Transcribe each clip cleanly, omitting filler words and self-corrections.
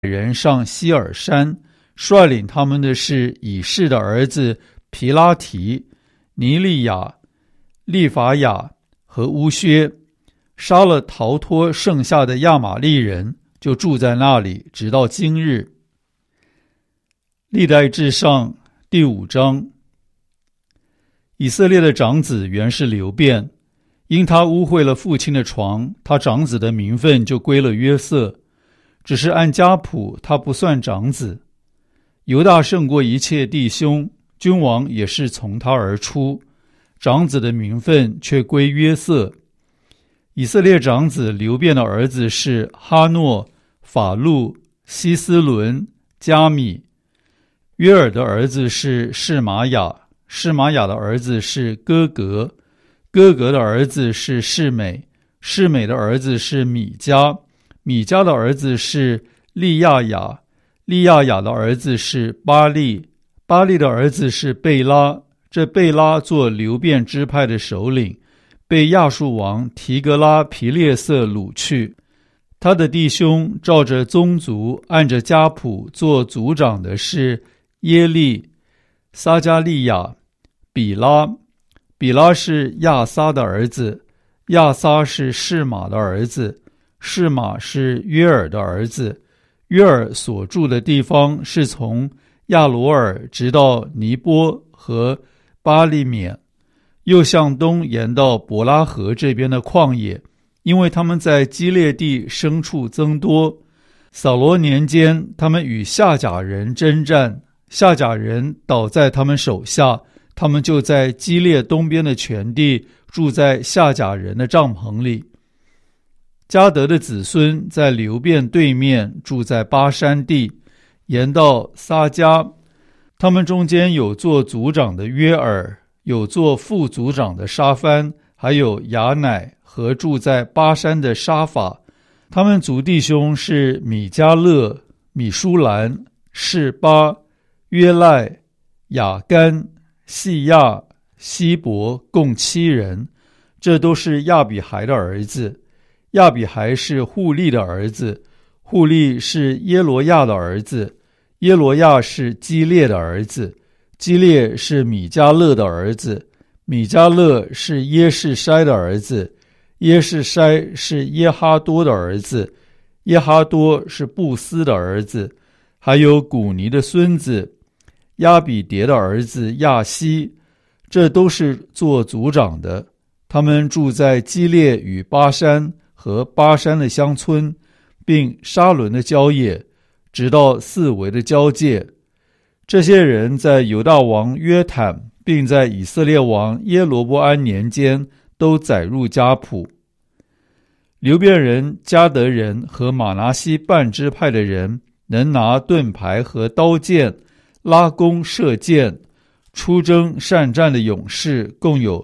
人上希尔山，率领他们的是以示的儿子皮拉提、尼利亚、利法亚和乌薛，杀了逃脱剩下的亚玛利人，就住在那里，直到今日。历代志上第5章。以色列的长子原是流便，因他污秽了父亲的床，他长子的名分就归了约瑟，只是按家谱他不算长子。犹大胜过一切弟兄，君王也是从他而出，长子的名分却归约瑟。以色列长子流便的儿子是哈诺、法路、希斯伦、加米。约尔的儿子是示玛雅，示玛雅的儿子是哥格，哥格的儿子是示美，示美的儿子是米迦，米迦的儿子是利亚雅，利亚雅的儿子是巴利，巴利的儿子是贝拉，这贝拉做流便支派的首领，被亚述王提格拉皮列色掳去。他的弟兄照着宗族按着家谱做族长的是耶利、撒加利亚、比拉，比拉是亚撒的儿子，亚撒是示玛的儿子，示玛是约尔的儿子，约尔所住的地方是从亚罗尔直到尼波和巴利缅，又向东延到伯拉河这边的旷野，因为他们在基列地牲畜增多。扫罗年间，他们与夏甲人征战，夏甲人倒在他们手下，他们就在基列东边的全地住在夏甲人的帐篷里。迦得的子孙在流便对面住在巴山地，延到撒迦。他们中间有做族长的约尔，有做副族长的沙番，还有雅乃和住在巴山的沙法。他们族弟兄是米迦勒、米舒兰、示巴、约赖、雅干、细亚、希伯，共7人。这都是亚比孩的儿子。亚比孩是户利的儿子，户利是耶罗亚的儿子，耶罗亚是基列的儿子，基列是米迦勒的儿子，米迦勒是耶士筛的儿子，耶士筛是耶哈多的儿子，耶哈多是布斯的儿子，还有古尼的孙子亚比迭的儿子亚希，这都是做族长的。他们住在基列与巴山和巴山的乡村，并沙伦的郊野，直到四围的交界。这些人在犹大王约坦并在以色列王耶罗波安年间都载入家谱。流便人、迦得人和玛拿西半支派的人，能拿盾牌和刀剑、拉弓射箭、出征善战的勇士共有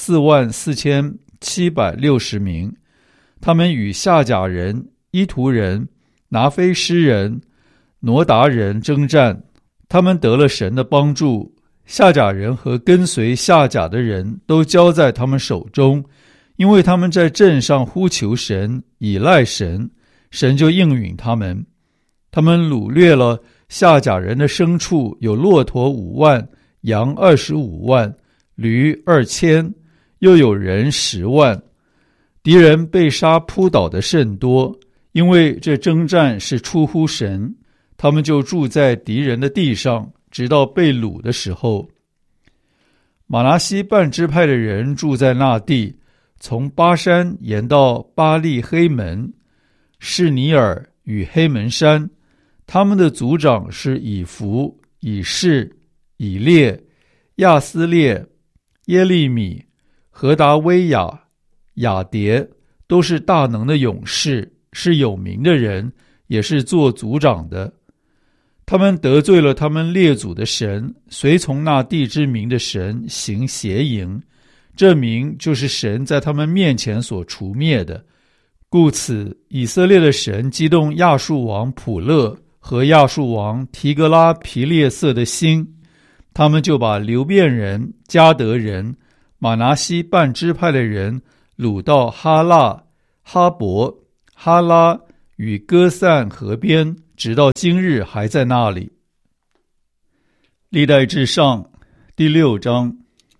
44760名。他们与夏甲人、伊图人、拿非施人、挪达人征战，他们得了神的帮助。夏甲人和跟随夏甲的人都交在他们手中，因为他们在阵上呼求神，倚赖神，神就应允他们。他们掳掠了夏甲人的牲畜，有骆驼5万，羊25万，驴2000，又有人10万。敌人被杀扑倒的甚多，因为这征战是出乎神，他们就住在敌人的地上，直到被掳的时候。玛拿西半支派的人住在那地，从巴山延到巴利黑门、士尼尔与黑门山。他们的族长是以弗、以士、以列、亚斯列、耶利米、何达威亚、雅迭，都是大能的勇士，是有名的人，也是做族长的。他们得罪了他们列祖的神，随从那地之名的神行邪淫，这名就是神在他们面前所除灭的。故此，以色列的神激动亚述王普勒和亚述王提格拉皮列色的心，他们就把流便人、迦得人、玛拿西半支派的人掳到哈辣、哈伯、哈拉与哥散河边， 直到今日还在那里。历代志上第6章。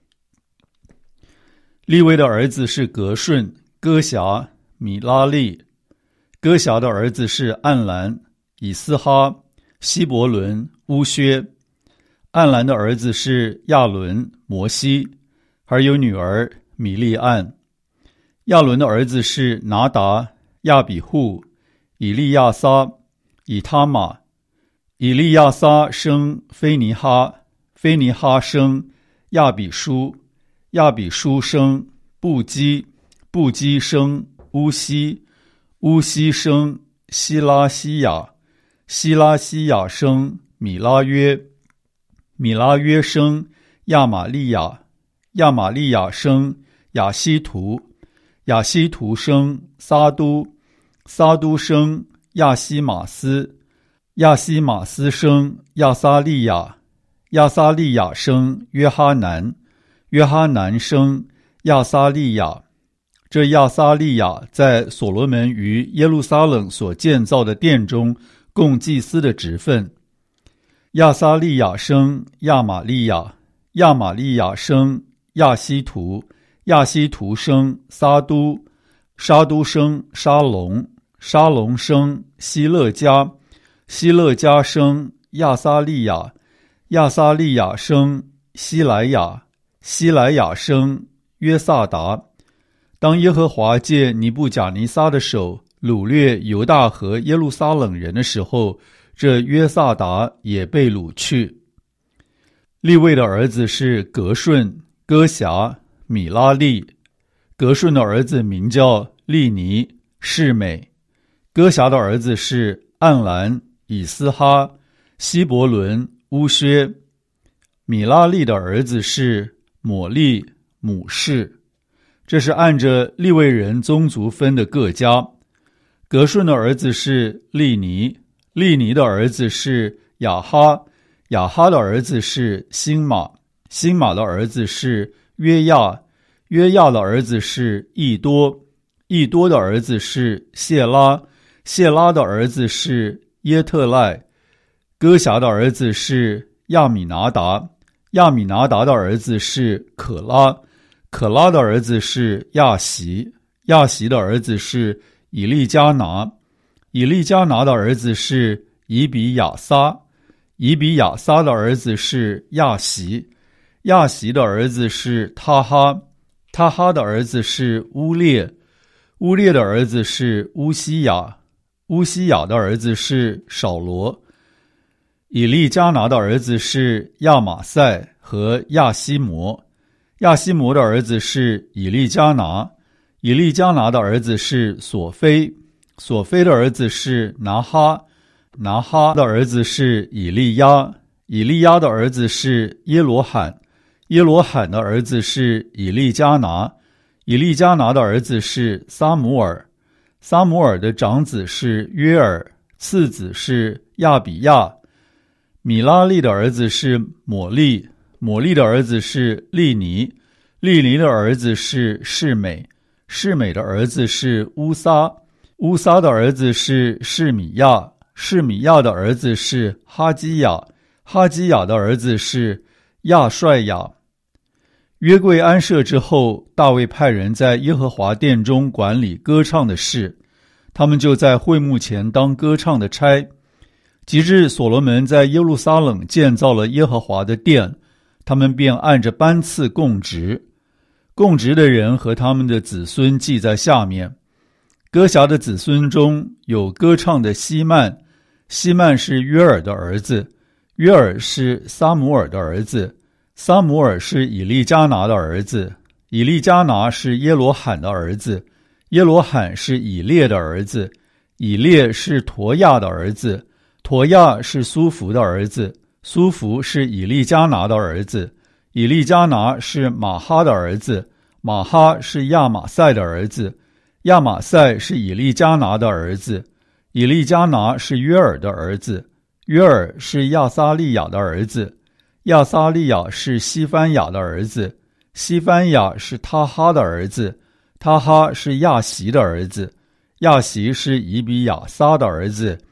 利未的儿子是革顺、哥辖、米拉利。哥辖的儿子是暗兰、以斯哈、希伯伦、乌薛。暗兰的儿子是亚伦、摩西，还有女儿米利暗。亚伦的儿子是拿达、亚比户、以利亚撒、以他玛。以利亚撒生菲尼哈，菲尼哈生亚比书，亚比书生布基，布基生乌西，乌西生希拉西亚，希拉西亚生米拉约，米拉约生亚玛利亚，亚玛利亚生亚希图，亚希图生撒都，撒都生亚西马斯，亚西马斯生亚撒利亚，亚撒利亚生约哈南，约哈南生亚撒利亚。这亚撒利亚在所罗门于耶路撒冷所建造的殿中供祭司的职分。亚撒利亚生亚玛利亚，亚玛利亚生亚希图，亚希图生撒都，沙都生沙龙，沙龙生希勒家，希勒家生亚撒利亚，亚撒利亚生希莱亚，希莱亚生约萨达。当耶和华借尼布甲尼撒的手掳掠犹大和耶路撒冷人的时候，这约萨达也被掳去。利未的儿子是革顺、哥辖、米拉利。革顺的儿子名叫利尼、示美。哥辖的儿子是暗兰、以斯哈、希伯伦、乌薛。米拉利的儿子是抹利、母士。这是按着利未人宗族分的各家。革顺的儿子是利尼，利尼的儿子是亚哈，亚哈的儿子是辛马，辛马的儿子是约亚，约亚的儿子是益多，益多的儿子是谢拉，谢拉的儿子是耶特赖。哥辖的儿子是亚米拿达，亚米拿达的儿子是可拉，可拉的儿子是亚习，亚习的儿子是以利加拿，以利加拿的儿子是以比亚撒，以比亚撒的儿子是亚习，亚习的儿子是他哈，他哈的儿子是乌列，乌列的儿子是乌西雅，乌西雅的儿子是扫罗。以利加拿的儿子是亚玛塞和亚西摩，亚西摩的儿子是以利加拿，以利加拿的儿子是索菲，索菲的儿子是拿哈，拿哈的儿子是以利亚，以利亚的儿子是耶罗罕，耶罗罕的儿子是以利加拿，以利加拿的儿子是撒母耳，撒母耳的长子是约尔，次子是亚比亚。米拉利的儿子是抹利，抹利的儿子是利尼，利尼的儿子是示美，示美的儿子是乌撒，乌撒的儿子是示米亚，示米亚的儿子是哈基雅，哈基雅的儿子是亚帅雅。约柜安设之后，大卫派人在耶和华殿中管理歌唱的事，他们就在会幕前当歌唱的差。及至所罗门在耶路撒冷建造了耶和华的殿，他们便按着班次供职，供职的人和他们的子孙记在下面。歌辖的子孙中有歌唱的希曼，希曼是约尔的儿子，约尔是撒母耳的儿子，撒母耳是以利加拿的儿子，以利加拿是耶罗罕的儿子，耶罗罕是以列的儿子，以列是陀亚的儿子，陀亚是苏弗的儿子，苏弗是以利加拿的儿子，以利加拿是马哈的儿子，马哈是亚玛塞的儿子，亚玛塞是以利加拿的儿子，以利加拿是约尔的儿子，约尔是亚撒利亚的儿子，亚撒利亚是西番雅的儿子，西番雅是他哈的儿子，他哈是亚习的儿子，亚习是以比亚撒的儿子，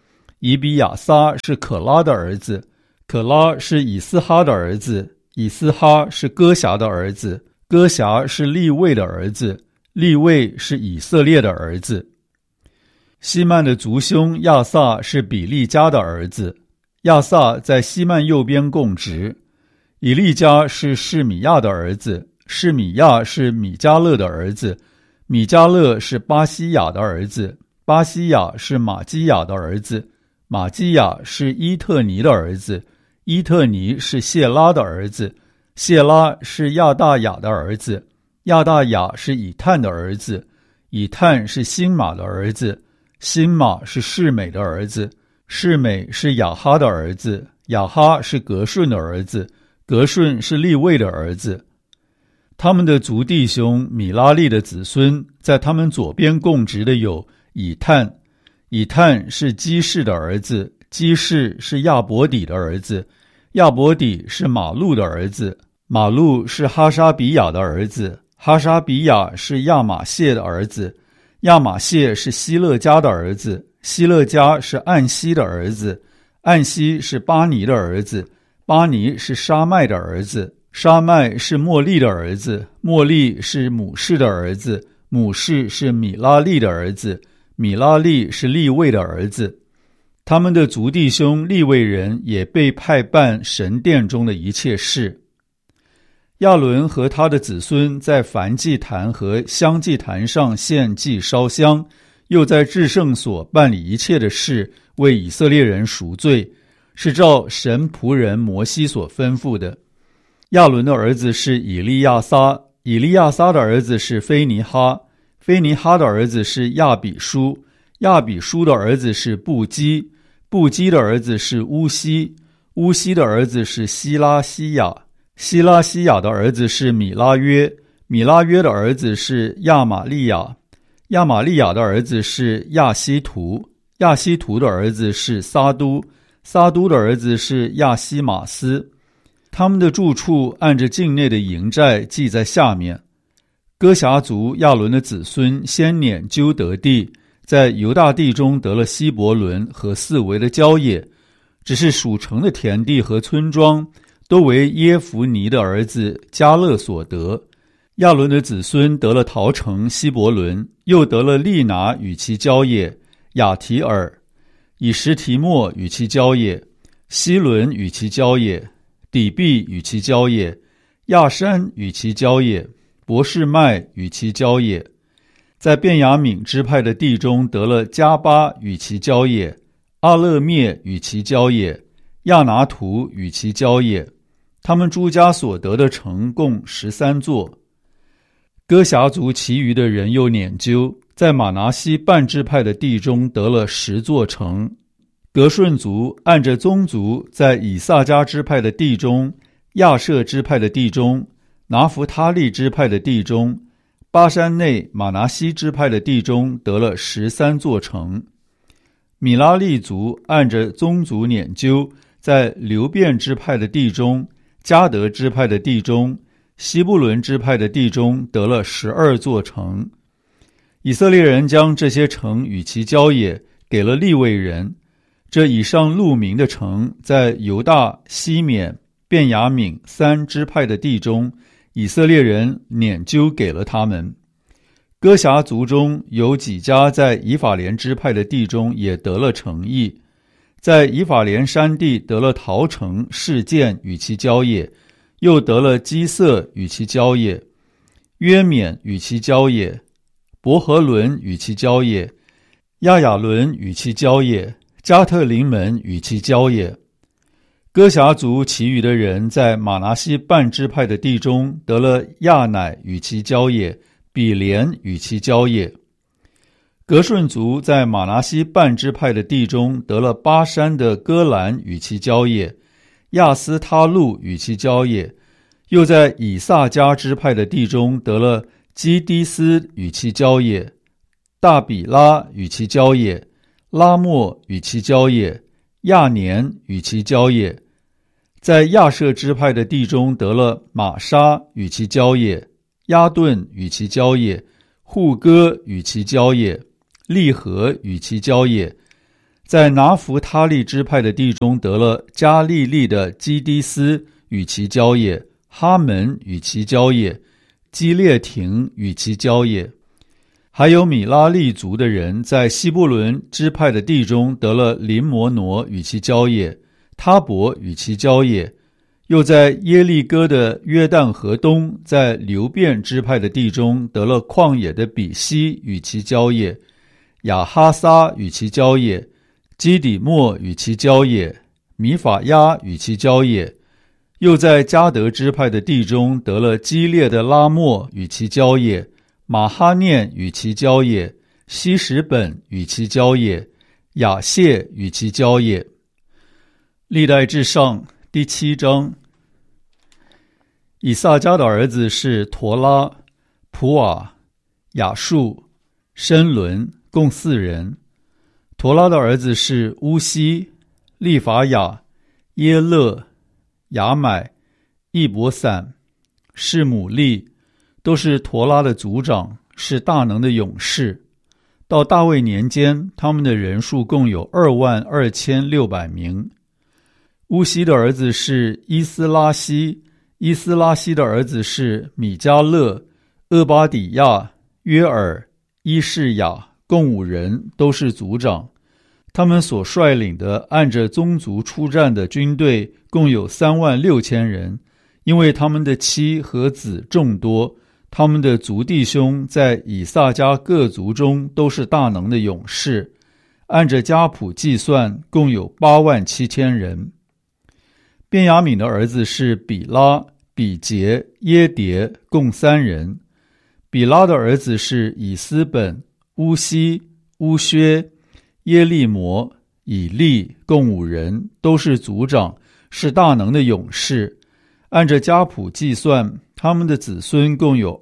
以比亚撒是可拉的儿子，可拉是以斯哈的儿子，以斯哈是哥辖的儿子，哥辖是利未的儿子，利未是以色列的儿子。希曼的族兄亚萨是比利家的儿子，亚萨在希曼右边供职。以利家是示米亚的儿子，示米亚是米迦勒的儿子，米迦勒是巴西亚的儿子，巴西亚是马基亚的儿子，马基亚是伊特尼的儿子，伊特尼是谢拉的儿子，谢拉是亚大雅的儿子，亚大雅是以探的儿子，以探是辛玛的儿子，辛玛是示美的儿子，示美是亚哈的儿子，亚哈是革顺的儿子，革顺是利未的儿子。他们的族弟兄米拉利的子孙，在他们左边供职的有以探，以探是基士的儿子，基士是亚伯底的儿子，亚伯底是马路的儿子，马路是哈沙比亚的儿子，哈沙比亚是亚玛谢的儿子，亚玛谢是希勒家的儿子，希勒家是暗西的儿子，暗西是巴尼的儿子，巴尼是沙麦的儿子，沙麦是莫利的儿子，莫利是母士的儿子，母士是米拉利的儿子，米拉利是利未的儿子。他们的族弟兄利未人也被派办神殿中的一切事。亚伦和他的子孙在燔祭坛和香祭坛上献祭烧香，又在至圣所办理一切的事，为以色列人赎罪，是照神仆人摩西所吩咐的。亚伦的儿子是以利亚撒，以利亚撒的儿子是菲尼哈，菲尼哈的儿子是亚比书，亚比书的儿子是布基，布基的儿子是乌西，乌西的儿子是希拉西亚，希拉西亚的儿子是米拉约，米拉约的儿子是亚玛利亚，亚玛利亚的儿子是亚希图，亚希图的儿子是撒都，撒都的儿子是亚西马斯。他们的住处按着境内的营寨记在下面。哥辖族亚伦的子孙先撵究得地，在犹大地中得了希伯伦和四围的郊野，只是属城的田地和村庄都为耶孚尼的儿子迦勒所得。亚伦的子孙得了陶城希伯伦，又得了利拿与其郊野，亚提尔，以实提莫与其郊野，希伦与其郊野，底壁与其郊野，亚山与其郊野，伯示麦与其郊野。在便雅悯支派的地中得了加巴与其郊野，阿勒灭与其郊野，亚拿图与其郊野。他们诸家所得的城共13座。哥辖族其余的人又撵究，在马拿西半支派的地中得了10座城。革顺族按着宗族，在以萨迦支派的地中，亚设支派的地中，拿弗他利支派的地中，巴山内马拿西支派的地中得了13座城。米拉利族按着宗族撵究，在流便支派的地中，迦得支派的地中，西布伦支派的地中得了12座城。以色列人将这些城与其郊野给了利未人。这以上录名的城，在犹大、西缅、便雅悯3支派的地中，以色列人撵究给了他们。哥辖族中有几家在以法莲支派的地中也得了城邑，在以法莲山地得了陶城示剑与其郊野，又得了基色与其郊野，约缅与其郊野，伯和伦与其郊野，亚雅伦与其郊野，加特林门与其郊野。哥辖族其余的人在马拿西半支派的地中得了亚乃与其郊野，比连与其郊野。革顺族在马拿西半支派的地中得了巴山的戈兰与其郊野，亚斯他路与其郊野，又在以萨迦支派的地中得了基低斯与其郊野，大比拉与其郊野，拉莫与其郊野，亚年与其郊野。在亚设支派的地中得了玛莎与其郊野，亚顿与其郊野，户哥与其郊野，利和与其郊野。 在拿弗他利支派的地中得了加利利的基迪斯与其郊野，哈门与其郊野，基列亭与其郊野。还有米拉利族的人在西布伦支派的地中得了林摩挪与其郊野，他伯与其郊野。又在耶利哥的约旦河东，在流便支派的地中得了旷野的比西与其郊野，亚哈撒与其郊野，基底莫与其郊野，米法亚与其郊野。又在迦得支派的地中得了基列的拉末与其郊野，马哈念与其郊野，希实本与其郊野，亚谢与其郊野。历代志上第7章。以萨迦的儿子是陀拉、普瓦、亚述、申伦，共4人。陀拉的儿子是乌西、利法雅、耶勒、雅买、易伯散、士母利，都是陀拉的族长，是大能的勇士。到大卫年间，他们的人数共有22600名。乌西的儿子是伊斯拉希，伊斯拉希的儿子是米迦勒、厄巴底亚、约尔、伊士雅，共5人，都是族长。他们所率领的按着宗族出战的军队共有36000人，因为他们的妻和子众多，他们的族弟兄在以萨迦各族中都是大能的勇士，按着家谱计算，共有87000人。便雅悯的儿子是比拉、比杰、耶迭，共3人。比拉的儿子是以斯本、乌西、乌薛、耶利摩、以利，共5人，都是族长，是大能的勇士。按着家谱计算，他们的子孙共有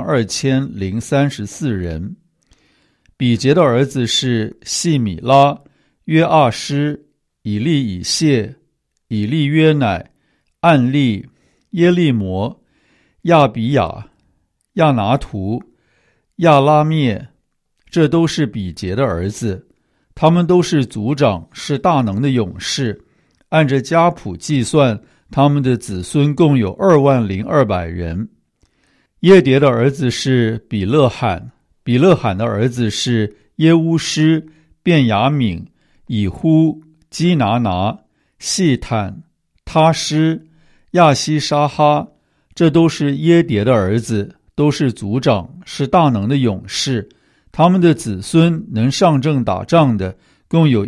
22034人。比杰的儿子是细米拉、约阿施、以利以谢、以利约乃、暗利、耶利摩、亚比亚、亚拿图、亚拉灭，这都是比杰的儿子。他们都是族长，是大能的勇士。按着家谱计算，他们的子孙共有20200人。耶迭的儿子是比勒罕，比勒罕的儿子是耶乌施、便雅悯、以呼、基拿拿、细坦、他施、亚西沙哈，这都是耶迭的儿子，都是族长，是大能的勇士。他们的子孙能上阵打仗的共有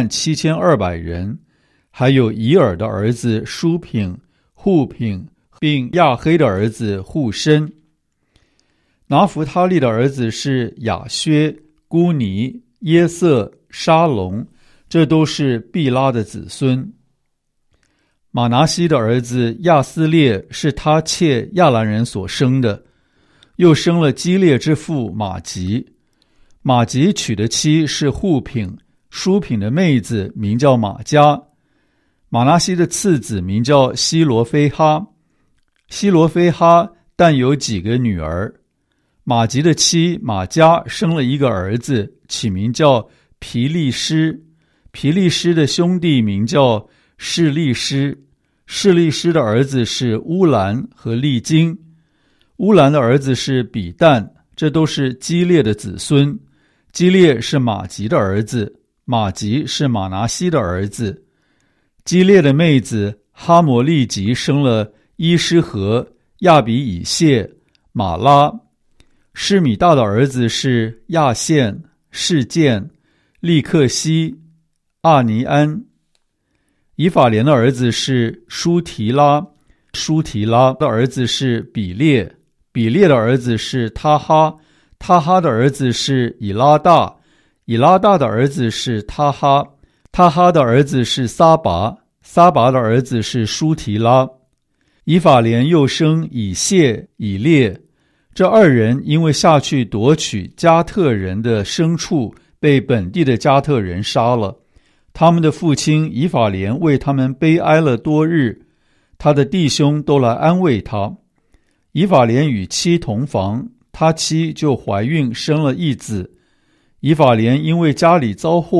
17200人。还有以尔的儿子舒品、户品，并亚黑的儿子户申。拿弗他利的儿子是亚薛、孤尼、耶瑟、沙龙，这都是毕拉的子孙。马拿西的儿子亚斯列是他妾亚兰人所生的，又生了基列之父马吉。马吉娶的妻是户品，舒品的妹子名叫马加。马拿西的次子名叫希罗非哈，希罗非哈但有几个女儿。马吉的妻马加生了一个儿子，起名叫皮利施。皮利施的兄弟名叫示利施，示利施的儿子是乌兰和利金。乌兰的儿子是比旦，这都是基列的子孙。基列是马吉的儿子，马吉是马拿西的儿子。基列的妹子哈摩利吉生了伊施和、亚比以谢、马拉。示米大的儿子是亚线、示剑、利克西、阿尼安。以法莲的儿子是舒提拉，舒提拉的儿子是比列，比列的儿子是他哈，他哈的儿子是以拉大，以拉大的儿子是他哈，他哈的儿子是撒拔，撒拔的儿子是舒提拉。以法莲又生以谢、以列，这2人因为下去夺取加特人的牲畜，被本地的加特人杀了。他们的父亲以法莲为他们悲哀了多日，他的弟兄都来安慰他。以法莲与妻同房，他妻就怀孕生了一子。以法莲因为家里遭祸，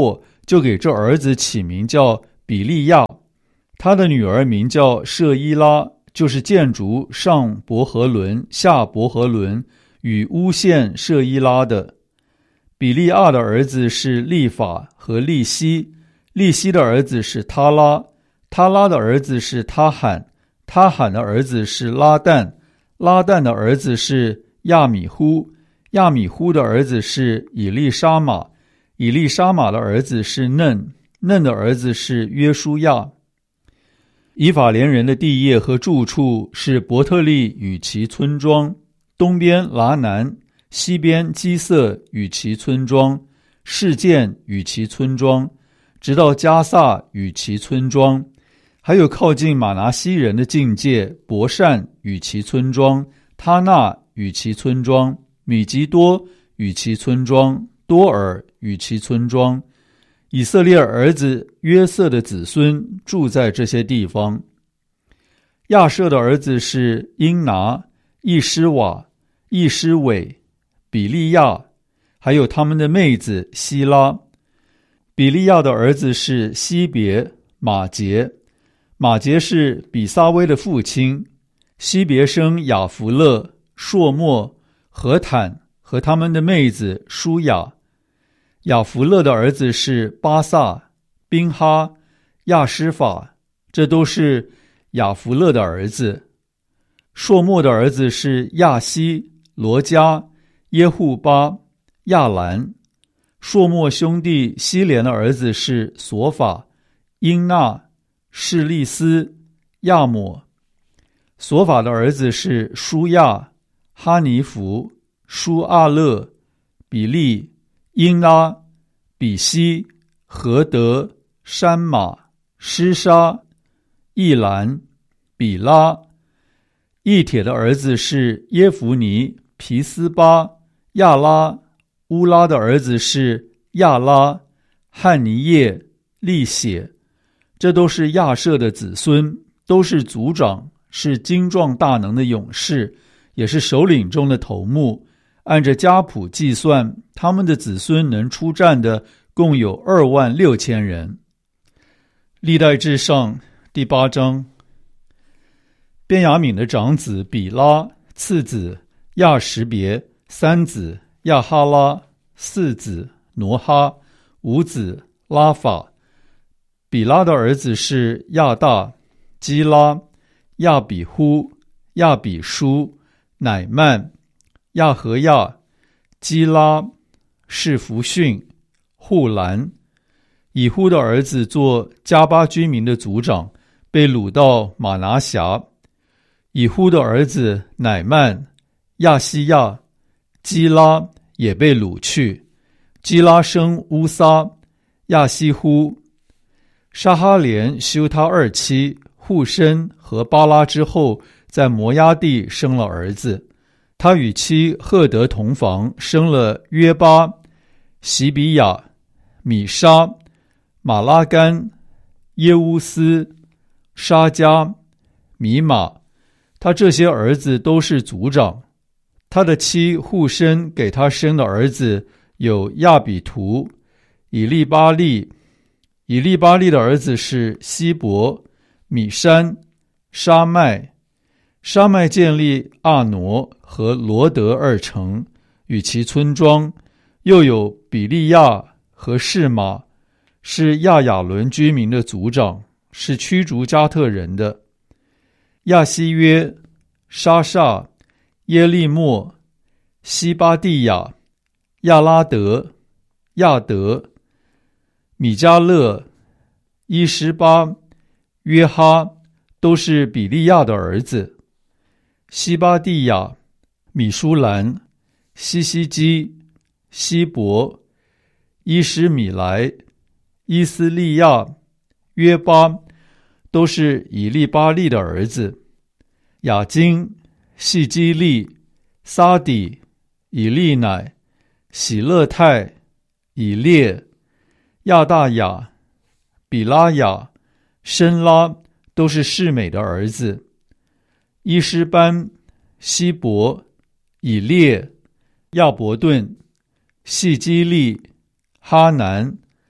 就给这儿子起名叫比利亚。他的女儿名叫舍伊拉，就是建筑上伯和伦、下伯和伦与乌县舍伊拉的。比利亚的儿子是利法和利希，利希的儿子是他拉，他拉的儿子是他罕，他罕的儿子是拉旦，拉旦的儿子是亚米呼，亚米呼的儿子是以利沙玛，以利沙玛的儿子是嫩，嫩的儿子是约书亚。以法莲人的地业和住处是伯特利与其村庄，东边拉南，西边基色与其村庄，示剑与其村庄，直到加萨与其村庄，还有靠近马拿西人的境界伯善与其村庄，他纳与其村庄，米吉多与其村庄，多尔与其村庄。以色列儿子约瑟的子孙住在这些地方。亚舍的儿子是英拿、易施瓦、易施伟、比利亚，还有他们的妹子希拉。比利亚的儿子是西别、马杰，马杰是比撒威的父亲。西别生雅弗勒、朔莫、何坦和他们的妹子舒雅。雅弗勒的儿子是巴萨、宾哈、亚施法，这都是雅弗勒的儿子。朔莫的儿子是亚西、罗加、耶户巴、亚兰。朔莫兄弟希连的儿子是索法、英纳、示利斯、亚抹。索法的儿子是舒亚、哈尼弗、舒阿勒、比利、英拉、比西、何德、山马、施沙、易兰、比拉。易铁的儿子是耶弗尼、皮斯巴、亚拉。乌拉的儿子是亚拉、汉尼叶、利血，这都是亚舍的子孙，都是族长，是精壮大能的勇士，也是首领中的头目。按着家谱计算，他们的子孙能出战的共有26000人。历代志上第8章。便雅悯的长子比拉，次子亚什别，三子亚哈拉，四子挪哈，五子拉法。比拉的儿子是亚大、基拉、亚比呼、亚比书、乃曼、亚和亚、基拉、士弗逊、户兰。以呼的儿子做加巴居民的族长，被掳到马拿辖。以呼的儿子乃曼、亚西亚、基拉也被掳去。基拉生乌撒、亚西呼。沙哈连休他2妻户申和巴拉之后，在摩押地生了儿子。他与妻赫德同房，生了约巴、席比亚、米沙、马拉干、耶乌斯、沙加、米玛。他这些儿子都是族长。他的妻户申给他生的儿子有亚比图、以利巴利。以利巴利的儿子是希伯、米山、沙麦。沙麦建立阿挪和罗德2城与其村庄，又有比利亚和示马，是亚雅伦居民的族长，是驱逐加特人的。亚西约、沙煞、耶利莫、西巴蒂亚、亚拉德、亚德、米迦勒、伊什巴、约哈，都是比利亚的儿子。西巴蒂亚、米舒兰、西西基、希伯、伊什米莱、伊斯利亚、约巴，都是以利巴利的儿子。雅金、细基利、撒底、以利乃、喜勒泰、以列、亚大雅、比拉雅、申拉，都是示美的儿子。伊施班、希伯、以列、亚伯顿、细基利、哈南、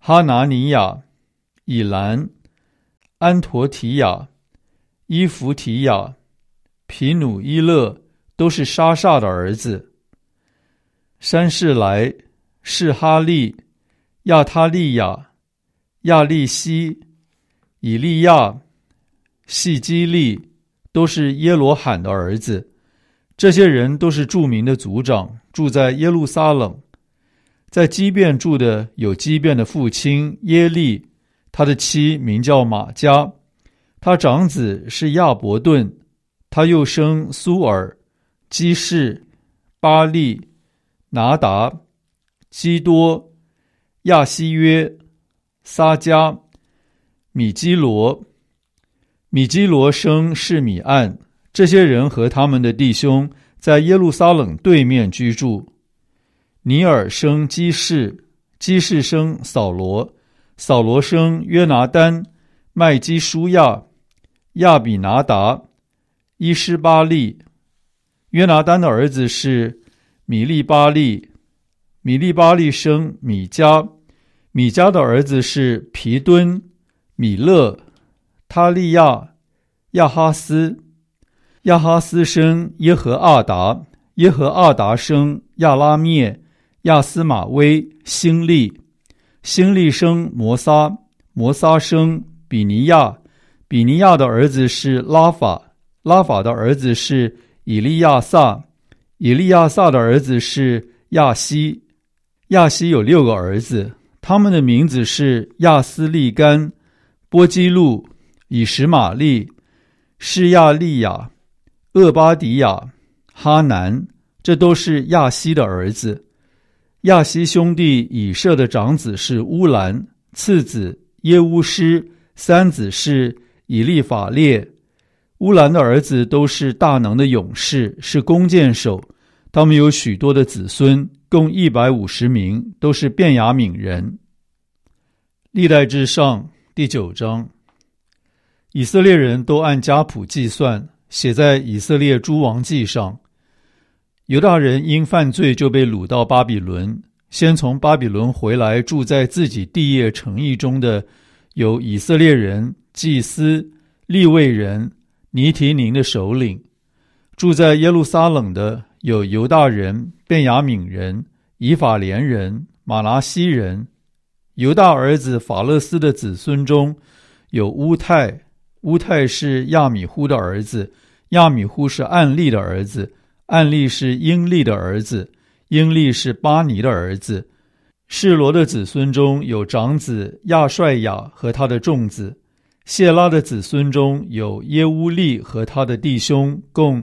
哈拿尼亚、以兰、安陀提亚、伊弗提亚、皮努伊勒都是沙煞的儿子。山士来、士哈利、亚他利亚、亚利西、以利亚、细基利都是耶罗罕的儿子。这些人都是著名的族长，住在耶路撒冷。在基遍住的有基遍的父亲耶利，他的妻名叫玛加，他长子是亚伯顿，他又生苏尔、基士、巴利、拿达、基多、亚西约、撒迦、米基罗。米基罗生示米暗，这些人和他们的弟兄在耶路撒冷对面居住。尼尔生基士，基士生扫罗，扫罗生约拿单、麦基舒亚、亚比拿达、伊施巴利。约拿单的儿子是米利巴利，米利巴利生米迦，米迦的儿子是皮敦、米勒、他利亚、亚哈斯。亚哈斯生耶和阿达，耶和阿达生亚拉灭、亚斯玛威、辛利。辛利生摩撒，摩撒生比尼亚，比尼亚的儿子是拉法，拉法的儿子是以利亚撒，以利亚撒的儿子是亚西。亚西有6个儿子，他们的名字是亚斯利干、波基路、以实玛利、示亚利亚、厄巴迪亚、哈南，这都是亚西的儿子。亚西兄弟以舍的长子是乌兰，次子耶乌施，三子是以利法列。乌兰的儿子都是大能的勇士，是弓箭手，他们有许多的子孙，共150名，都是便雅悯人。历代志上第9章，以色列人都按家谱计算，写在以色列诸王记上。犹大人因犯罪就被掳到巴比伦，先从巴比伦回来住在自己地业城邑中的有以色列人、祭司、利未人、尼提宁的首领。住在耶路撒冷的有犹大人、便雅悯人、以法莲人、马拿西人。犹大儿子法勒斯的子孙中有乌泰，乌泰是亚米忽的儿子，亚米忽是暗利的儿子，暗利是英利的儿子，英利是巴尼的儿子。示罗的子孙中有长子亚帅雅和他的众子。谢拉的子孙中有耶乌利和他的弟兄，共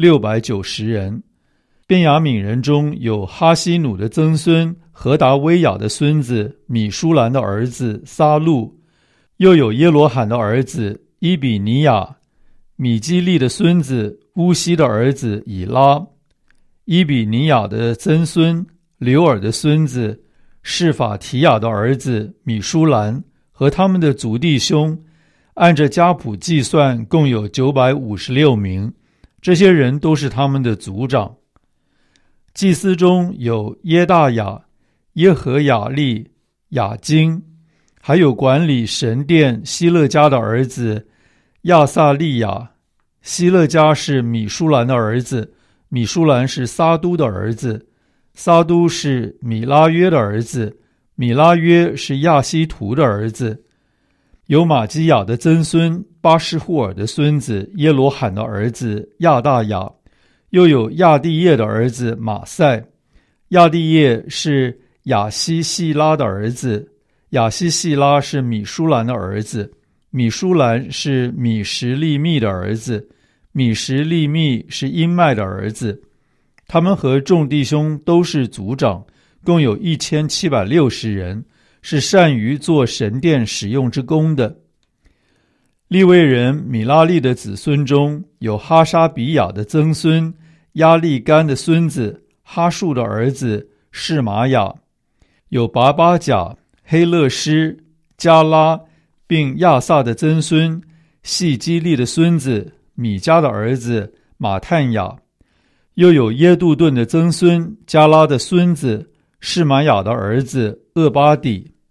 690人。便雅悯人中有哈西努的曾孙何达威雅的孙子米舒兰的儿子撒路，又有耶罗罕的儿子伊比尼亚，米基利的孙子乌西的儿子以拉，伊比尼亚的曾孙刘尔的孙子示法提亚的儿子米舒兰和他们的族弟兄，按着家谱计算共有956名，这些人都是他们的族长。祭司中有耶大雅、耶和雅利、雅金，还有管理神殿希勒家的儿子亚撒利亚。希勒家是米舒兰的儿子，米舒兰是撒都的儿子，撒都是米拉约的儿子，米拉约是亚西图的儿子。有玛基亚的曾孙巴士户尔的孙子耶罗罕的儿子亚大雅，又有亚地业的儿子马赛。亚地业是亚西细拉的儿子，亚西细拉是米舒兰的儿子，米舒兰是米什利密的儿子，米什利密是音麦的儿子。他们和众弟兄都是族长，共有1760人，是善于做神殿使用之功的。利未人米拉利的子孙中有哈沙比亚的曾孙亚利干的孙子哈树的儿子示玛雅，有拔巴甲、黑勒施、加拉并亚萨的曾孙细基利的孙子米迦的儿子马探雅，又有耶杜顿的曾孙加拉的孙子示玛雅的儿子厄巴底，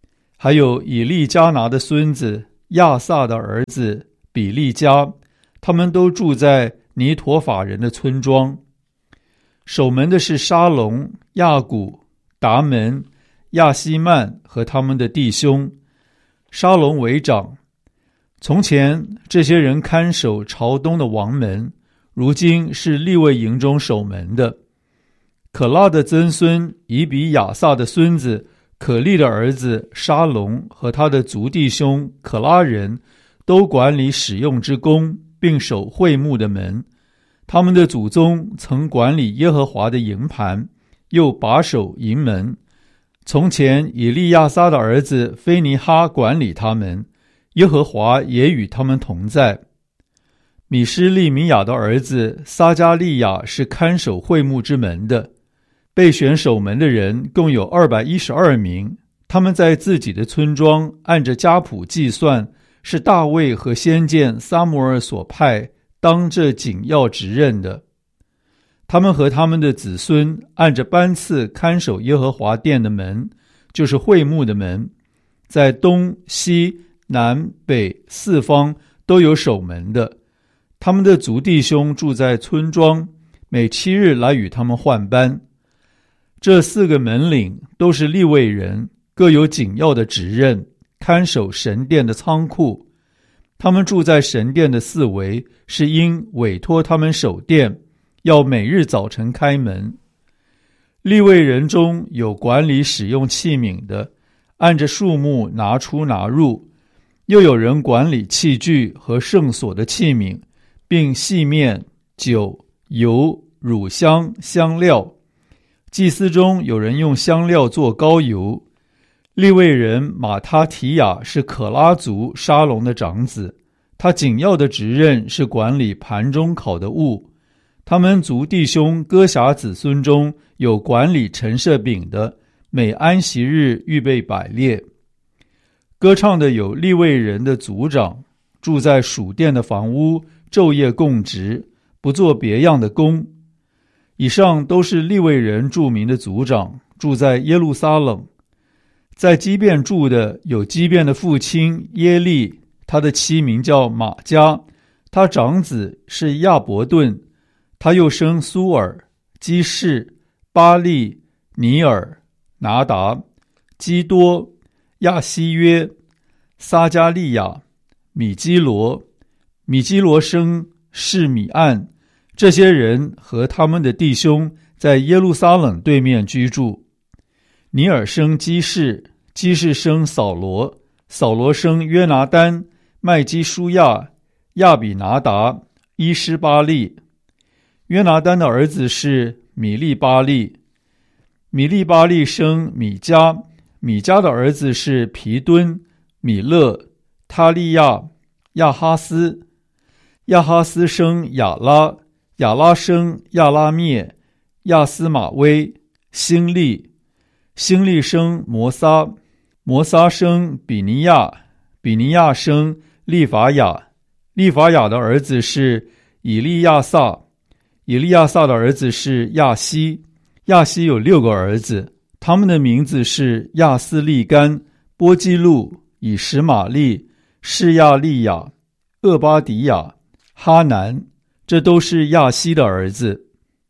还有以利加拿的孙子亚萨的儿子比利加，他们都住在尼陀法人的村庄。守门的是沙龙、亚古、达门、亚希曼和他们的弟兄。沙龙为长。从前这些人看守朝东的王门，如今是利未营中守门的。可拉的曾孙以比亚撒的孙子可利的儿子沙龙和他的族弟兄可拉人都管理使用之工，并守会幕的门。他们的祖宗曾管理耶和华的营盘，又把守营门。从前以利亚撒的儿子菲尼哈管理他们，耶和华也与他们同在。米施利米亚的儿子撒加利亚是看守会幕之门的。被选守门的人共有212名，他们在自己的村庄按着家谱计算，是大卫和先见撒母耳所派当这紧要职任的。他们和他们的子孙按着班次看守耶和华殿的门，就是会幕的门，在东西南北四方都有守门的。他们的族弟兄住在村庄，每7日来与他们换班。这4个门领都是利未人，各有紧要的职任，看守神殿的仓库。他们住在神殿的四围，是因委托他们守殿，要每日早晨开门。利未人中有管理使用器皿的，按着数目拿出拿入，又有人管理器具和圣所的器皿，并细面、酒、油、乳香、香料。祭司中有人用香料做膏油。利未人马他提亚是可拉族沙龙的长子，他紧要的职任是管理盘中烤的物。他们族弟兄哥辖子孙中有管理陈设饼的，每安息日预备摆列。歌唱的有利未人的族长，住在属殿的房屋，昼夜供职，不做别样的工。以上都是利未人著名的族长，住在耶路撒冷。在基遍住的有基遍的父亲耶利，他的妻名叫玛加，他长子是亚伯顿，他又生苏尔、基士、巴利、尼尔、拿达、基多、亚西约、撒加利亚、米基罗。米基罗生示米暗。这些人和他们的弟兄在耶路撒冷对面居住。尼尔生基士，基士生扫罗，扫罗生约拿单、麦基舒亚、亚比拿达、伊施巴利。约拿单的儿子是米利巴利，米利巴利生米迦，米迦的儿子是皮敦、米勒、他利亚、亚哈斯。亚哈斯生亚拉，亚拉生亚拉灭、亚斯马威、辛利。辛利生摩撒，摩撒生比尼亚，比尼亚生利法雅。利法雅的儿子是以利亚撒，以利亚撒的儿子是亚西。亚西有6个儿子，他们的名字是亚斯利干、波基路、以实玛利、示亚利亚、厄巴迪亚、哈南，这都是亚西的儿子。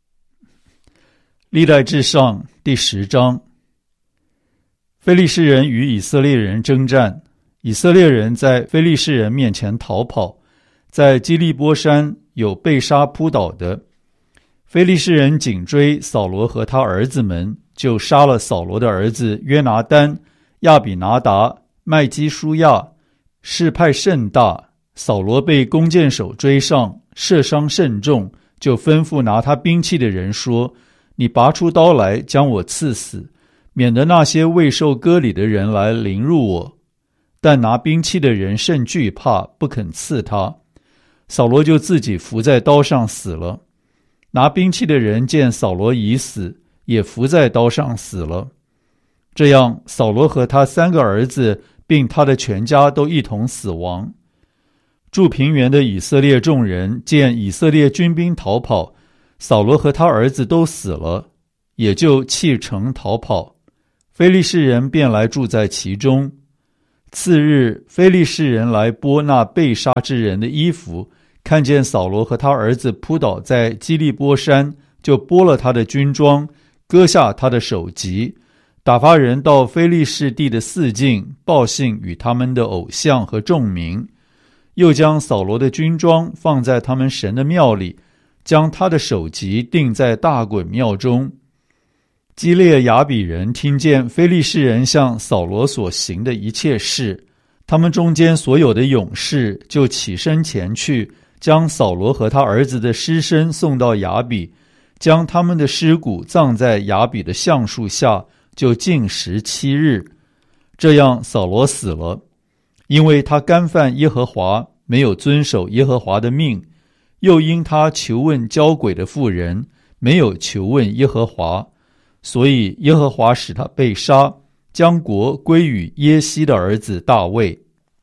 历代志上第10章。非利士人与以色列人征战，以色列人在非利士人面前逃跑，在基利波山有被杀扑倒的。非利士人紧追扫罗和他儿子们，就杀了扫罗的儿子约拿单、亚比拿达、麦基舒亚，事派甚大。扫罗被弓箭手追上，射伤甚重，就吩咐拿他兵器的人说：你拔出刀来，将我刺死，免得那些未受割礼的人来凌辱我。但拿兵器的人甚惧怕，不肯刺他。扫罗就自己伏在刀上死了。拿兵器的人见扫罗已死，也伏在刀上死了。这样，扫罗和他3个儿子并他的全家都一同死亡。住平原的以色列众人见以色列军兵逃跑，扫罗和他儿子都死了，也就弃城逃跑。非利士人便来住在其中。 次日，非利士人来剥那被杀之人的衣服，看见扫罗和他儿子扑倒在基利波山，就剥了他的军装，割下他的首级，打发人到非利士地的四境报信与他们的偶像和众民，又将扫罗的军装放在他们神的庙里，将他的首级钉在大衮庙中。基列雅比人听见非利士人向扫罗所行的一切事，他们中间所有的勇士就起身前去，将扫罗和他儿子的尸身送到雅比，将他们的尸骨葬在雅比的橡树下，就禁食7日。这样扫罗死了，因为他干犯耶和华，没有遵守耶和华的命，又因他求问交鬼的妇人，没有求问耶和华，所以耶和华使他被杀，将国归于耶西的儿子大卫。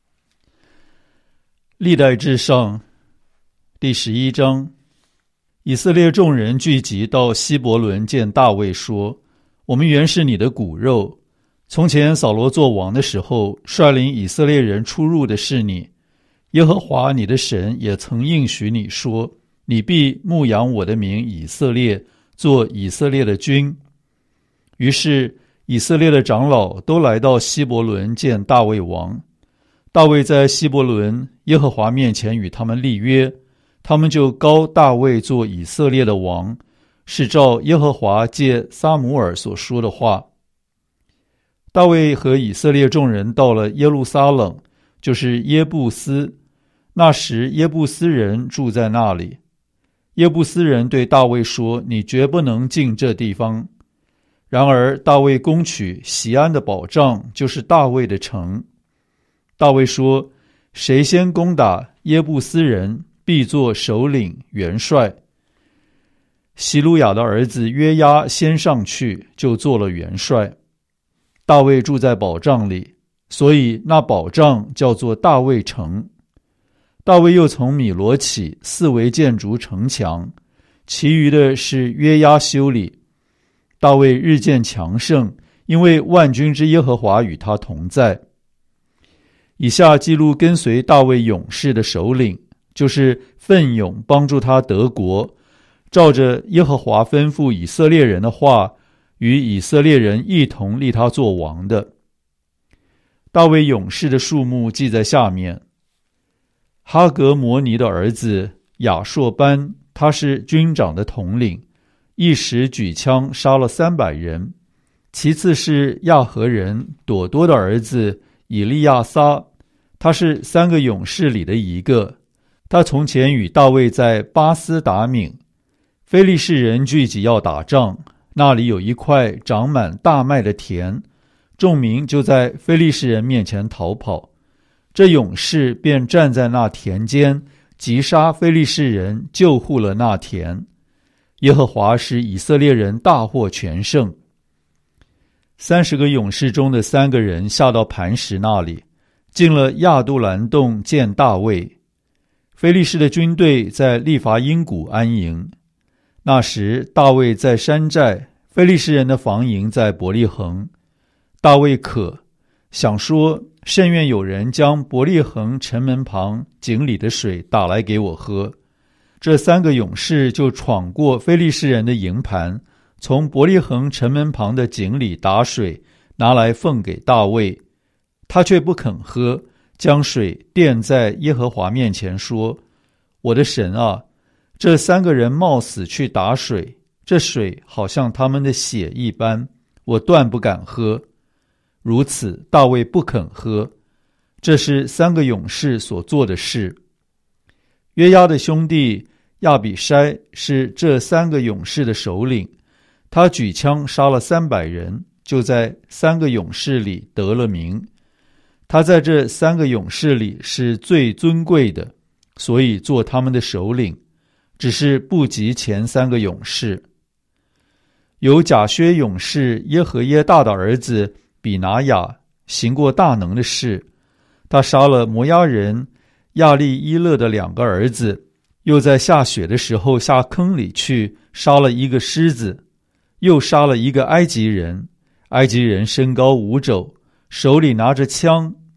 历代志上第11章，以色列众人聚集到希伯伦见大卫说：我们原是你的骨肉，从前扫罗做王的时候，率领以色列人出入的是你。耶和华你的神也曾应许你说，你必牧养我的民以色列，做以色列的君。于是以色列的长老都来到希伯伦见大卫王。大卫在希伯伦耶和华面前与他们立约，他们就膏大卫做以色列的王，是照耶和华借撒母耳所说的话。大卫和以色列众人到了耶路撒冷，就是耶布斯，那时耶布斯人住在那里。耶布斯人对大卫说：你绝不能进这地方。然而大卫攻取锡安的保障，就是大卫的城。大卫说：谁先攻打耶布斯人，必作首领元帅。希鲁雅的儿子约押先上去，就做了元帅。大卫住在保障里，所以那保障叫做大卫城。大卫又从米罗起，四围建筑城墙，其余的是约押修理。大卫日渐强盛，因为万军之耶和华与他同在。以下记录跟随大卫勇士的首领，就是奋勇帮助他得国，照着耶和华吩咐以色列人的话，与以色列人一同立他做王的。大卫勇士的数目记在下面：哈格摩尼的儿子亚硕班，他是军长的统领，一时举枪杀了300人。其次是亚何人朵多的儿子以利亚撒，他是3个勇士里的一个。他从前与大卫在巴斯达敏，非利士人聚集要打仗，那里有一块长满大麦的田，众民就在非利士人面前逃跑。这勇士便站在那田间，击杀非利士人，救护了那田。耶和华使以色列人大获全胜。30个勇士中的3个人下到磐石那里，进了亚杜兰洞见大卫。非利士的军队在利伐因谷安营。那时大卫在山寨，非利士人的防营在伯利恒。大卫渴，想说：甚愿有人将伯利恒城门旁井里的水打来给我喝。这3个勇士就闯过非利士人的营盘，从伯利恒城门旁的井里打水，拿来奉给大卫。他却不肯喝，将水奠在耶和华面前说：我的神啊，这3个人冒死去打水，这水好像他们的血一般，我断不敢喝。如此大卫不肯喝。这是3个勇士所做的事。约押的兄弟亚比筛是这3个勇士的首领，他举枪杀了300人，就在3个勇士里得了名。他在这3个勇士里是最尊贵的，所以做他们的首领，只是不及前3个勇士。有甲薛勇士耶和耶大的儿子比拿雅行过大能的事，他杀了摩押人亚利伊勒的2个儿子，又在下雪的时候下坑里去杀了一个狮子，又杀了一个埃及人，埃及人身高5肘，手里拿着枪，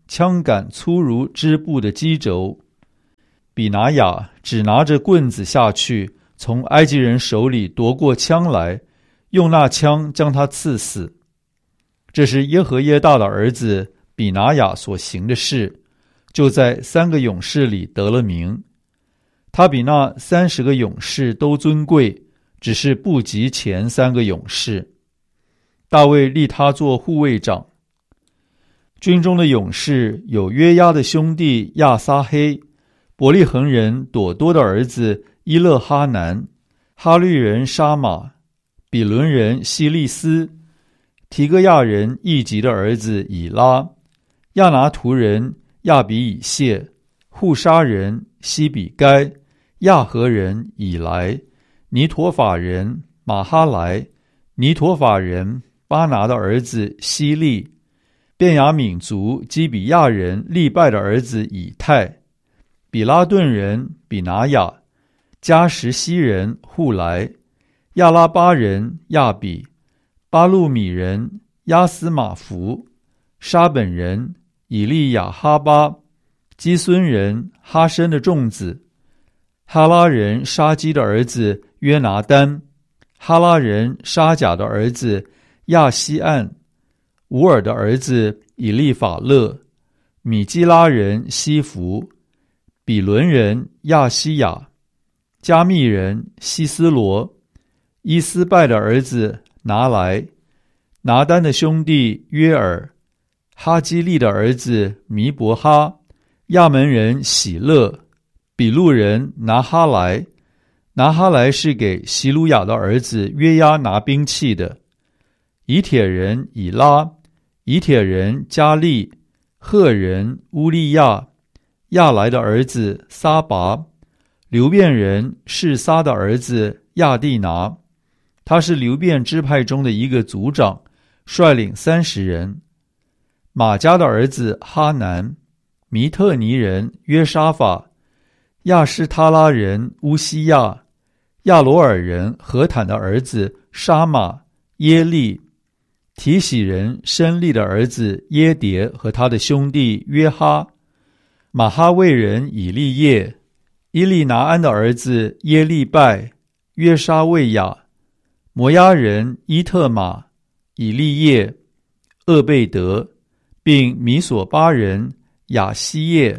枪杆粗如织布的机轴。比拿雅只拿着棍子下去，从埃及人手里夺过枪来，用那枪将他刺死。这是耶和耶大的儿子比拿雅所行的事，就在3个勇士里得了名。他比那30个勇士都尊贵，只是不及前3个勇士。大卫立他做护卫长。军中的勇士有约押的兄弟亚撒黑、伯利恒人朵多的儿子伊勒哈南、哈律人沙马、比伦人希利斯、提戈亚人易吉的儿子以拉、亚拿图人亚比以谢、户沙人西比该、亚和人以来、尼陀法人马哈莱、尼陀法人巴拿的儿子希利、便雅悯族基比亚人利拜的儿子以太、比拉顿人比拿雅、加什西人户来、亚拉巴人亚比、巴路米人亚斯马弗、沙本人以利亚哈巴、基孙人哈申的众子、哈拉人沙基的儿子约拿丹、哈拉人沙甲的儿子亚西岸、乌尔的儿子以利法勒、米基拉人西弗、比伦人亚西亚、加密人西斯罗、伊斯拜的儿子拿来、拿丹的兄弟约尔、哈基利的儿子弥伯哈、亚门人喜乐、比路人拿哈莱。拿哈莱是给希鲁雅的儿子约押拿兵器的。以铁人以拉、以铁人加利、赫人乌利亚、亚来的儿子撒拔、流便人示撒的儿子亚蒂拿，他是流便支派中的一个族长，率领30人。马加的儿子哈南、弥特尼人约沙法、亚施他拉人乌西亚、亚罗尔人何坦的儿子沙马、耶利、提喜人申利的儿子耶迭和他的兄弟约哈、马哈卫人以利叶、伊利拿安的儿子耶利拜、约沙卫亚、摩押人伊特玛、以利叶、厄贝德，并米索巴人亚西叶。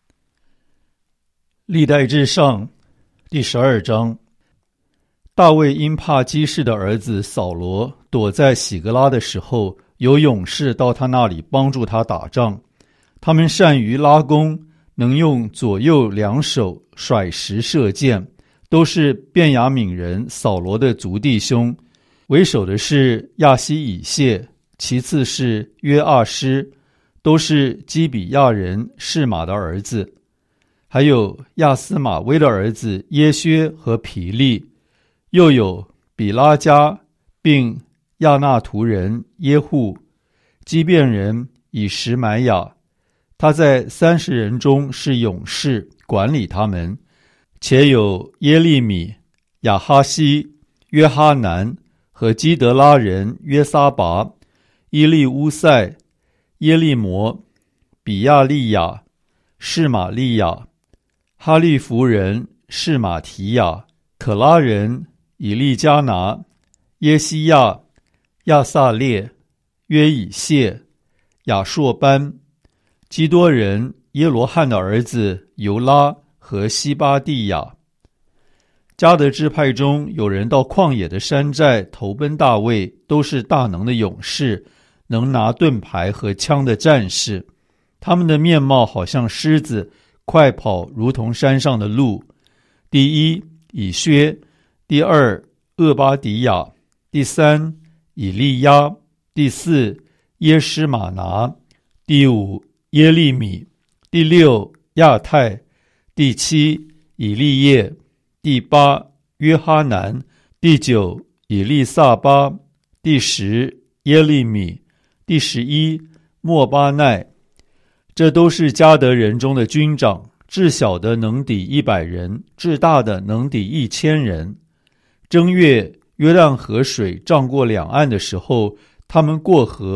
历代志上第12章。大卫因怕基士的儿子扫罗躲在喜格拉的时候，有勇士到他那里帮助他打仗。他们善于拉弓，能用左右2手甩石射箭，都是便雅悯人扫罗的族弟兄。为首的是亚西以谢，其次是约阿施，都是基比亚人示玛的儿子。还有亚斯玛威的儿子耶薛和皮利，又有比拉加，并亚纳图人耶户、基遍人以实买亚。他在30人中是勇士，管理他们。且有耶利米、亚哈西、约哈南和基德拉人约撒拔、伊利乌塞、耶利摩、比亚利亚、示玛利亚、哈利弗人示玛提亚、可拉人以利加拿、耶西亚、亚撒列、约以谢、亚硕班、基多人耶罗汉的儿子尤拉和西巴蒂亚。迦得支派中有人到旷野的山寨投奔大卫，都是大能的勇士，能拿盾牌和枪的战士。他们的面貌好像狮子，快跑如同山上的鹿。第一以薛，第二厄巴迪亚，第三以利亚，第四耶施玛拿，第五耶利米，第六亚太，第七以利叶，第八约哈南，第九以利撒巴，第十耶利米，第11莫巴奈。这都是迦得人中的军长，至小的能抵100人，至大的能抵1000人。正月约旦河水涨过两岸的时候，他们过河，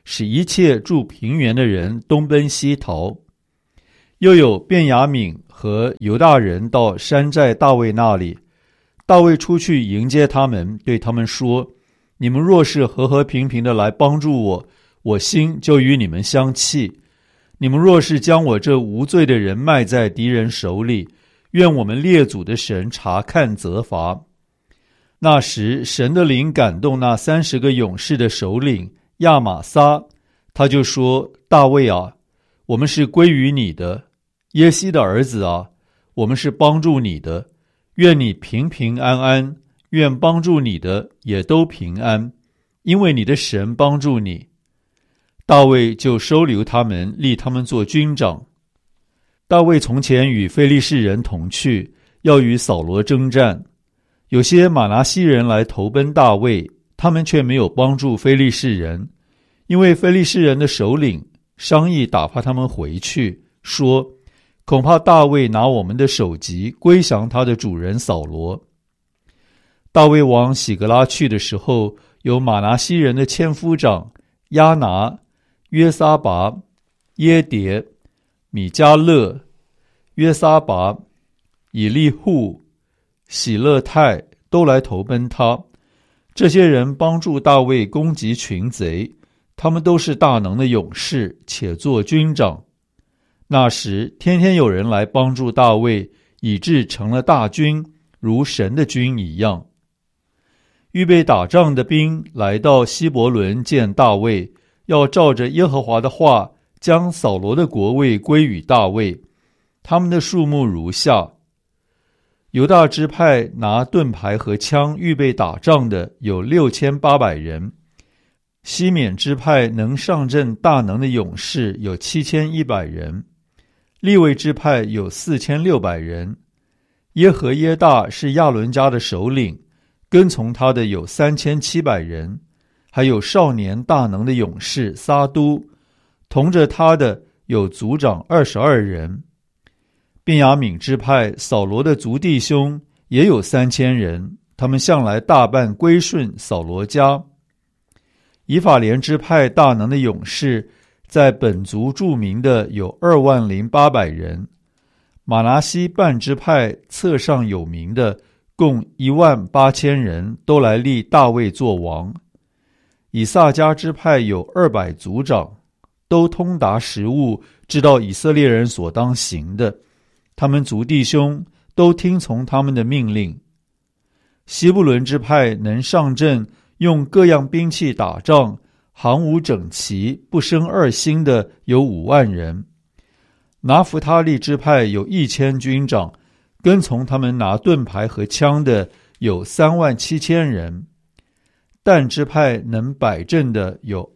使一切住平原的人东奔西逃。又有便雅悯和犹大人到山寨大卫那里，大卫出去迎接他们，对他们说：你们若是和和平平的来帮助我，我心就与你们相契；你们若是将我这无罪的人卖在敌人手里，愿我们列祖的神查看责罚。那时神的灵感动那30个勇士的首领亚玛撒，他就说：大卫啊，我们是归于你的，耶西的儿子啊，我们是帮助你的，愿你平平安安，愿帮助你的也都平安，因为你的神帮助你。大卫就收留他们，立他们做军长。大卫从前与非利士人同去，要与扫罗征战。有些玛拿西人来投奔大卫，他们却没有帮助非利士人，因为非利士人的首领商议打发他们回去，说：恐怕大卫拿我们的首级归降他的主人扫罗。大卫往喜格拉去的时候，有玛拿西人的千夫长亚拿、约撒拔、耶迭、米迦勒、约撒拔、以利户、喜勒泰都来投奔他。这些人帮助大卫攻击群贼，他们都是大能的勇士，且做军长。那时天天有人来帮助大卫，以致成了大军，如神的军一样。预备打仗的兵来到希伯伦见大卫，要照着耶和华的话，将扫罗的国位归与大卫。他们的数目如下：犹大支派拿盾牌和枪预备打仗的有6800人，西缅支派能上阵大能的勇士有7100人，利未支派有4600人，耶和耶大是亚伦家的首领，跟从他的有3700人，还有少年大能的勇士撒都，同着他的有族长22人。便雅悯支派扫罗的族弟兄也有3000人，他们向来大半归顺扫罗家。以法莲支派大能的勇士在本族著名的有20800人，马拿西半支派册上有名的共18000人，都来立大卫做王。以萨迦支派有200族长，都通达时务，知道以色列人所当行的，他们族弟兄都听从他们的命令。西布伦支派能上阵，用各样兵器打仗，行伍整齐，不生二心的有5万人。拿弗他利支派有1000军长，跟从他们拿盾牌和枪的有37000人。但支派能摆阵的有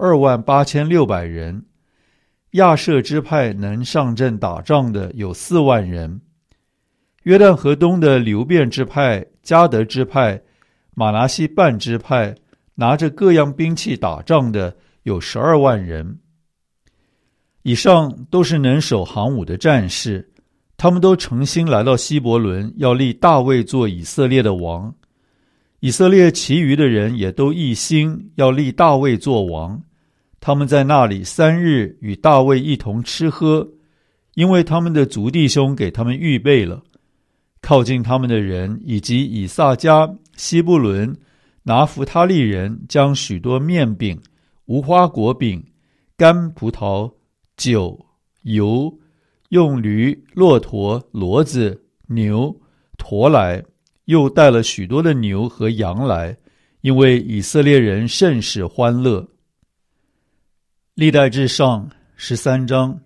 28600人。亚设支派能上阵打仗的有4万人。约旦河东的流便支派、迦得支派、马拿西半支派拿着各样兵器打仗的有12万人。以上都是能守行伍的战士，他们都诚心来到希伯伦，要立大卫做以色列的王。以色列其余的人也都一心要立大卫做王。他们在那里3日与大卫一同吃喝，因为他们的族弟兄给他们预备了。靠近他们的人以及以萨迦、西布伦、拿弗他利人将许多面饼、无花果饼、干葡萄、酒、油，用驴、骆驼、骡子、牛驮来，又带了许多的牛和羊来，因为以色列人甚是欢乐。历代志上13章。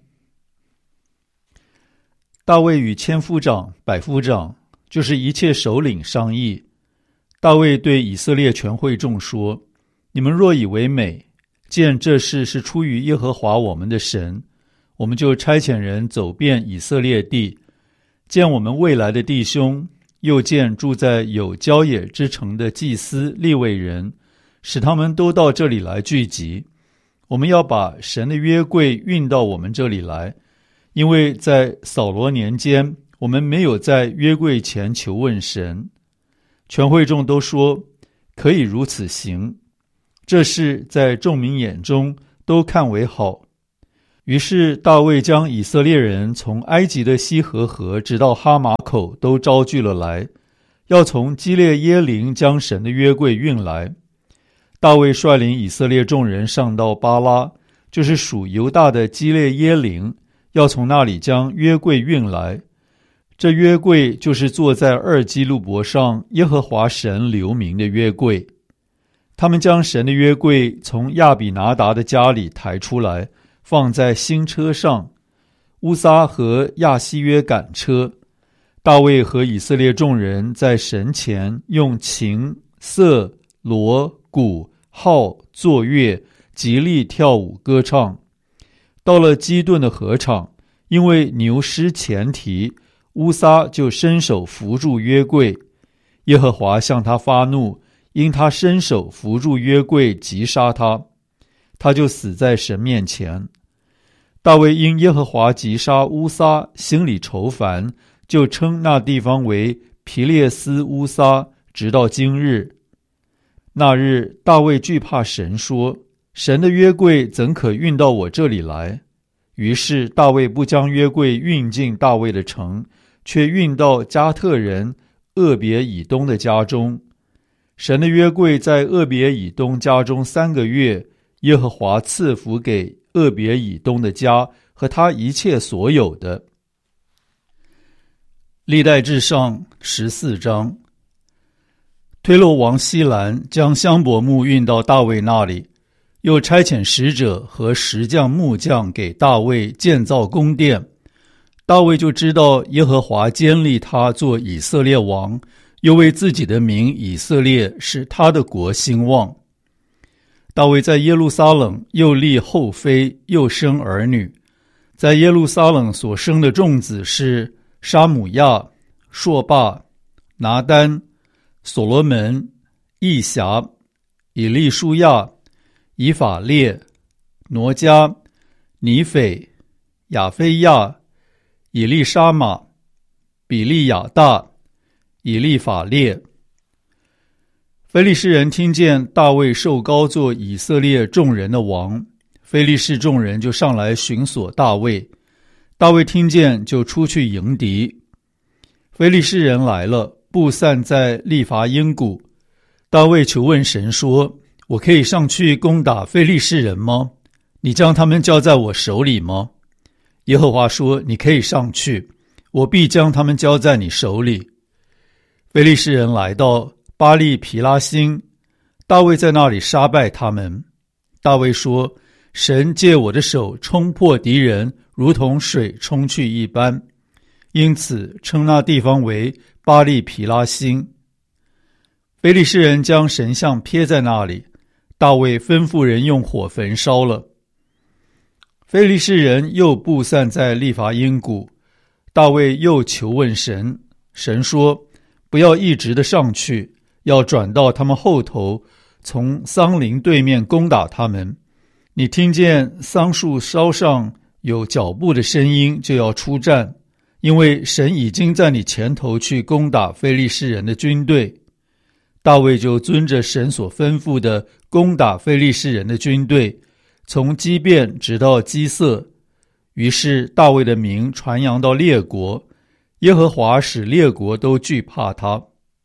大卫与千夫长、百夫长，就是一切首领商议。大卫对以色列全会众说：你们若以为美，见这事是出于耶和华我们的神，我们就差遣人走遍以色列地，见我们未来的弟兄，又见住在有郊野之城的祭司利未人，使他们都到这里来聚集。我们要把神的约柜运到我们这里来，因为在扫罗年间，我们没有在约柜前求问神。全会众都说可以如此行。这事在众民眼中都看为好。于是大卫将以色列人从埃及的西河河直到哈马口都招聚了来，要从基列耶琳将神的约柜运来。大卫率领以色列众人上到巴拉，就是属犹大的基列耶琳，要从那里将约柜运来。这约柜就是坐在二基路伯上耶和华神留名的约柜。他们将神的约柜从亚比拿达的家里抬出来，放在新车上，乌撒和亚西约赶车。大卫和以色列众人在神前用琴、瑟、锣、鼓、号、作乐，极力跳舞歌唱。到了基顿的禾场，因为牛失前蹄，乌撒就伸手扶住约柜。耶和华向他发怒，因他伸手扶住约柜，击杀他，他就死在神面前。大卫因耶和华击杀乌撒，心里愁烦，就称那地方为皮列斯乌撒，直到今日。那日大卫惧怕神，说：神的约柜怎可运到我这里来？于是大卫不将约柜运进大卫的城，却运到加特人俄别以东的家中。神的约柜在俄别以东家中3个月，耶和华赐福给俄别以东的家和他一切所有的。历代志上14章。推罗王西兰将香柏木运到大卫那里，又差遣使者和石匠木匠给大卫建造宫殿。大卫就知道耶和华坚立他做以色列王，又为自己的名以色列使他的国兴旺。大卫在耶路撒冷又立后妃，又生儿女。在耶路撒冷所生的众子是沙姆亚、朔霸、拿单、所罗门、义辖、以利舒亚、以法列、挪迦、尼斐、亚非亚、以利沙玛、比利亚大、以利法列。非利士人听见大卫受膏做以色列众人的王，非利士众人就上来寻索大卫。大卫听见，就出去迎敌。非利士人来了，布散在利伐因谷。大卫求问神说：我可以上去攻打非利士人吗？你将他们交在我手里吗？耶和华说：你可以上去，我必将他们交在你手里。非利士人来到巴利皮拉辛，大卫在那里杀败他们。大卫说：神借我的手冲破敌人，如同水冲去一般，因此称那地方为巴利皮拉辛。非利士人将神像撇在那里，大卫吩咐人用火焚烧了。非利士人又布散在利伐因谷，大卫又求问神，神说：不要一直的上去，要转到他们后头，从桑林对面攻打他们。你听见桑树梢上有脚步的声音，就要出战，因为神已经在你前头去攻打非利士人的军队。大卫就遵着神所吩咐的攻打非利士人的军队，从基遍直到基色。于是大卫的名传扬到列国，耶和华使列国都惧怕他。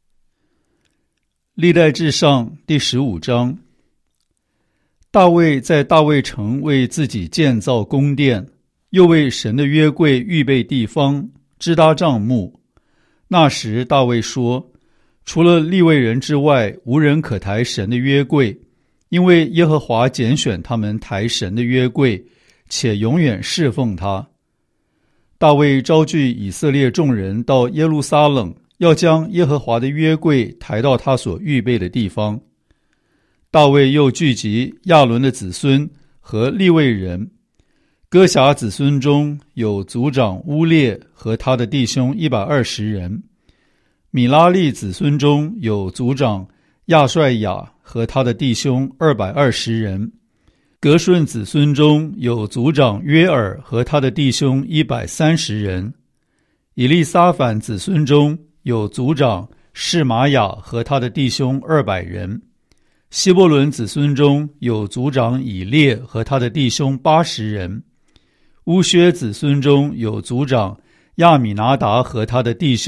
历代志上第15章。大卫在大卫城为自己建造宫殿，又为神的约柜预备地方，支搭帐幕。那时大卫说：除了利未人之外，无人可抬神的约柜，因为耶和华拣选他们抬神的约柜，且永远侍奉他。大卫招聚以色列众人到耶路撒冷，要将耶和华的约柜抬到他所预备的地方。大卫又聚集亚伦的子孙和利未人，哥辖子孙中有族长乌列和他的弟兄120人，米拉利子孙中有族长亚帅亚和他的弟兄220人，革顺子孙中有族长约尔和他的弟兄130人，以利撒反子孙中有族长示玛雅和他的弟兄200人， 希伯伦子孙中有族长以列和他的弟兄80人。乌薛子孙中有族长亚米拿达和他的弟兄